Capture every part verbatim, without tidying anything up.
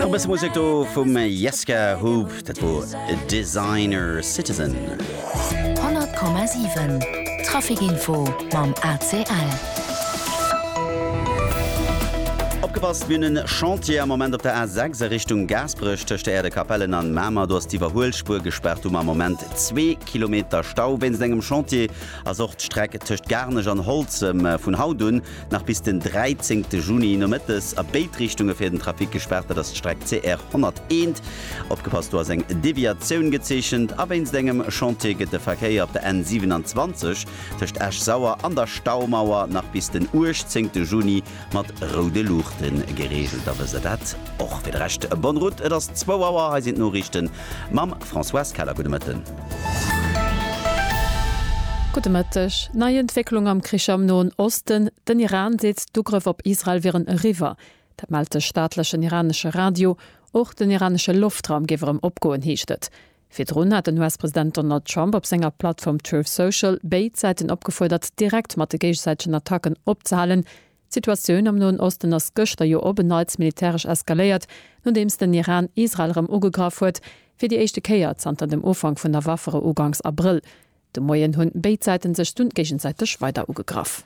Nach beste Musik do vum Jeska Hoop, dat wo Designer Citizen. hundert Komma sieben Trafikinfo mam A C L. Abgepasst wie een Chantier am moment op der A sechs Richtung Gasbrüch töchte er de Kapellen an Mammer dos die Verhohlspur gesperrt um am moment zwei Kilometer Stau wenn engem Chantier as och Strecke töcht garnech an Holzem vun Haudun nach bis den dreizehnten Juni no mittes a Beitrichtunge fir den Trafik gesperrt das Streck C R hunderteins. Abgepasst du as eng Deviationun gezechen, aber ins engem Chantier get de Verkehr op der N siebenundzwanzig töcht Esch sauer an der Staumauer nach bis den urzehnten Juni mat Rode Luch geregelt aber se dat och fir recht Bonrut et ass zwei Auer sind no richten Mam François Keller gutmëtten. Gutemëttech neie Entwicklung am Krich am Noen Osten, den Iran setzt Dugriff op Israel wären e River. Dat malte staatlechen iranesche Radio och den iranesche Luftraum gewerem opgoen hiechtet. Firrun hat den U S-Präsident Donald Trump op senger Plattform Truth Social Beitseiten opgefordert, direkt mat de gegenseitigen Attacken opzahlen. Situationun am Noen Osten ass Göchter jo obenneits militärisch eskaléiert, no deems den Iran Israelrem ugegraf huet, fir die echte Keier zanter dem Ufang vun der waffere Ugangs April. De Moien hunn Beitseiten sech stundgegenseitig weiter ugegraf.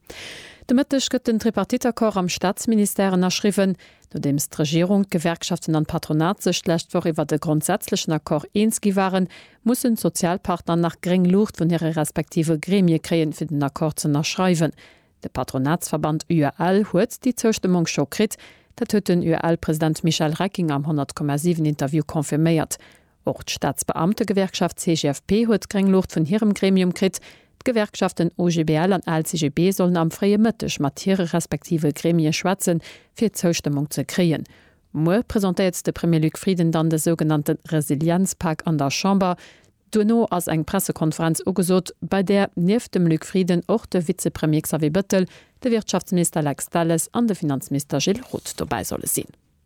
De Mëttech gëtt den Tripartitakor am Staatsministerieren erschriven, no deems d'Regierung, Gewerkschaften an Patronat sech schlecht vor iwwer de grundsätzlichen Akkor eenski waren, mussssen Sozialpartner nach gering Lucht vun ihre respektive Gremie kreen fir den Akkor ze erschreiwen. De Patronatsverband U L huet die Zustimmung scho krit, dat huet den U L-Präsident Michael Recking am hundert Komma sieben Interview konfirméiert. Och d'Staatsbeamte Gewerkschaft C G F P huet Grenglucht vun hirem Gremium krit. D'Gewerkschaften O G B L an L C G B sollen am freie Mëttech Mattiere respektive Gremie schwatzen fir Zustimmung ze kreen. Mo präsentiert de Premier Luc Frieden dann de sogenannten Resilienzpakt an der Chamber, Duno ass eng Pressekonferenz ugesot, bei der nief dem Luc Frieden och de Vizepremier Xavier Bettel, de Wirtschaftsminister Alex Dalles an de Finanzminister Gilles Roth dabei solle sinn.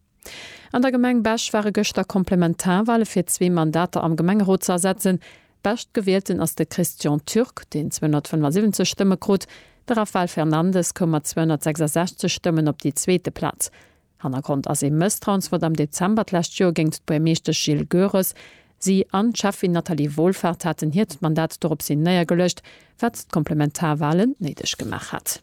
An der Gemeng Bech war Göchter Komplementarwahle fir zwei Mandate am Gemengerot zu ersetzen. Becht gewählten ass de Christian Türk, den zweihundertfünfundsiebzig Stimme krut, der Rafael Fernandes kommmer zweihundertsechsundsechzig Stimmen op die zweite Platz. Hannergrund ass e Mëstrauns wat am Dezember lächt Jo gingt bei meeschte Gilles Göres. Sie an Chefin Nathalie Wohlfahrt hatten hier das Mandat dorop sie näher gelöscht, was Komplementarwahlen nötig gemacht hat.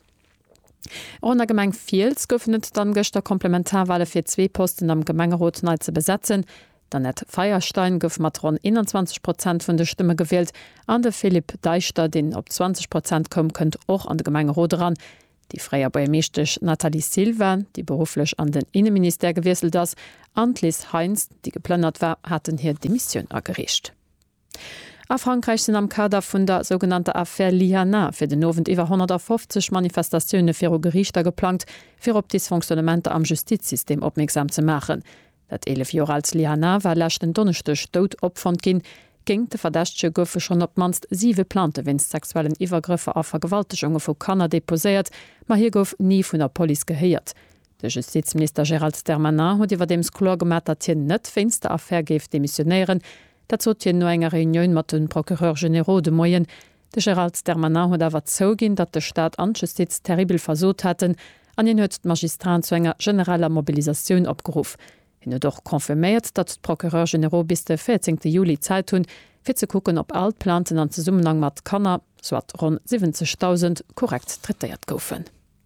An der Gemeng Viels geöffnet dann gestern Komplementarwahle für zwei Posten am Gemengerot neu zu besetzen. Dann hat Feierstein gouf Matron einundzwanzig Prozent von der Stimme gewählt, an der Philipp Deichter, den ob zwanzig Prozent kommen könnt, auch an der Gemengerot ran. Die Freier Bäumistisch Nathalie Silva, die beruflich an den Innenminister gewechselt ist, und Liz Heinz, die geplündert war, hatten hier die Mission ergerichtet. A Frankreich sind am Kader von der sogenannten Affaire Liana für den Novent über hundertfünfzig Manifestationen für Gerichter geplant, für ob Dysfunktionamente am Justizsystem aufmerksam zu machen. Das elf Jahre alt Liana war letzten Donnerstag tot opfand gin, ging de Verdächtige goufe schon op manst sieve Plante wenn's sexuellen Iwergriffe a Vergewaltigungen vu Kanner deposéiert, ma hier gouf nie vun der Poli geheiert. De Justizminister Gérald Darmanin huet iwwer dems klar gemat, dat hien net finste Affaire geef demissionéieren, dat zot hien no enger Reunioun mat den Procureur Généraux de Moyen. De Gérald Darmanin huet awer zo ginn, dat de Staat an Justiz terribel versot hatten, an hien huet d Magistrat zu enger generaler Mobilisaioun opgeruf. Hin doch konfirméiert, dat d Procureur Généraux bis de vierzehnten Juli Zeit hunn, fir ze kucken op Altplanten an ze Summenhang mat Kanner, so hat rund siebzigtausend korrekt treiert goufen.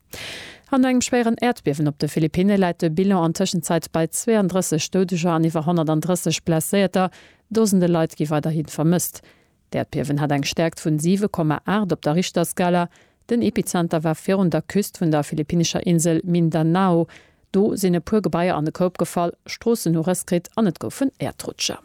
An engem schweren Erdbewen op de Philippine leit de Bilan an Tschenzeit bei zweiunddreißig Stodeger an iwwer hundertdreißig Plaéter, dosende Leiit gi weiterhin vermisst. D'Erdbewen hat eng stärkt vun sieben Komma acht op der Richterskala, den Epizenter war vir der Küst vun der philippinischer Insel Mindanao. Do sinn e puer Gebaier an de Koop gefall, Strossen no Reskrit an net goufen Erdrutscher.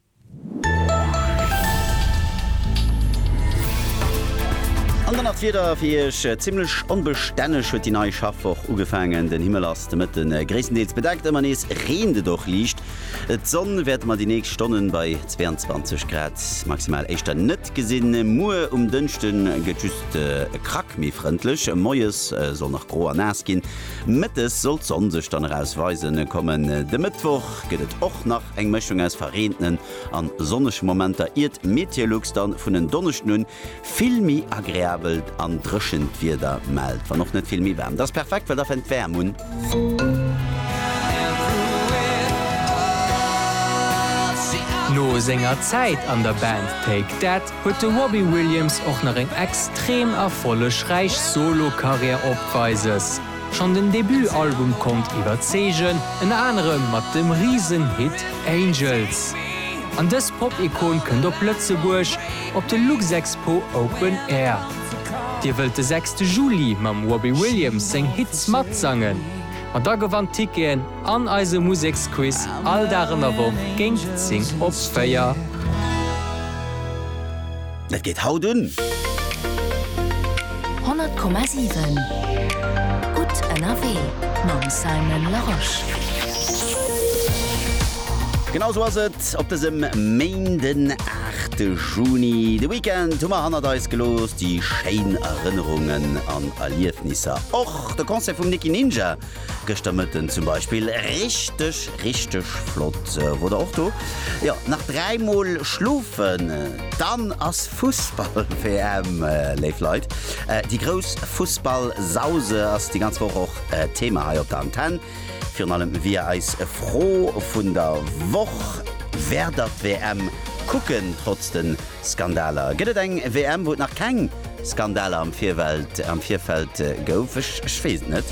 Nach wieder firch äh, ziemlich unbestännech huet die neue Schaffwoch ugefangen den Himmel ass mit den äh, Griesendeels bedeckt man es Rende doch liicht. Et Sonne werd man die nächsten Stunden bei zweiundzwanzig Grad maximal echtter net gesinn Mu um dünchten getüst äh, krackmi freundlich Moes äh, soll nach groer nas gin. Mittes soll Sonne sich dann herausweisen kommen äh, de Mittwoch gehtt och nach eng Mchung als verrenen an sonnech Momenter irt Meteorlux dann vun den Donnerchten filmi agréabel an drschend wie der meldt war noch net filmi wärm. Das perfekt weil der Wärmun. No senger Zeit an der Band Take That huet de Robbie Williams och nach eng extrem erfollech reich Solokarrier opweises. Schon den Debütalbum kommt iwwerzegen, en anderem mat dem Riesenhit Angels. An des Pop-Ikon kën der Plötzeburg op de Luxexpo Open Air. Dir wëlt de sechste Juli mam Robbie Williams seng Hits mat sangen. Und da gewann Tiken an eise Musiksquiz all darin awo ging zing opsfeier. Dat geht haut un. hundert Komma sieben Gut N R W mam Simon Laroche. Genauso was et op desem Mainden achte Juni. De Weekend hummer Hanadais gelos die Scheinerinnerungen an Erliefnisse. Och der Konzert vum Nicki Ninja gestammetten zum Beispiel richtig richtig flott äh, wurde auch du. Ja, nach dreimal schlufen, äh, dann as Fußball-W M äh, Leifleit. Äh, die groß Fußball-Sause as die ganz Woche auch äh, Thema hier auf der Antenne. Für allem wir als froh von der Woche wer dat W M gucken trotz den Skandaler. Geht eng W M wo nach kein Skandale am Vierwelt am Vierfeld äh, gouf schwes net.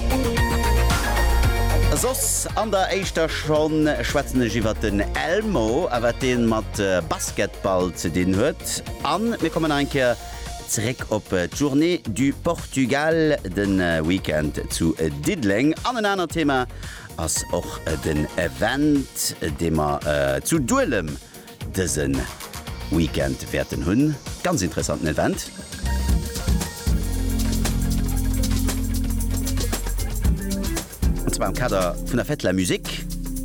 Sos an der Eichter schon schwätzende iwwer den Elmo, awer den mat äh, Basketball ze den huet. An mir kommen einkeer zurück op äh, Journée du Portugal den äh, Weekend zu äh, Didling. An ein anderes Thema als auch äh, den Event, äh, den wir äh, zu Duellem diesen Weekend werden hun. Ganz interessanten Event. Und zwar im Kader von der Fettler Musik.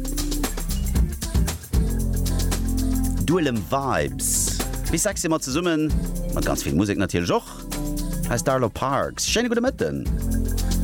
Duellem Vibes. Bis sechs immer zu summen. Man ganz viel Musik natürlich auch. Heißt Darlow Parks. Schöne gute Mitten.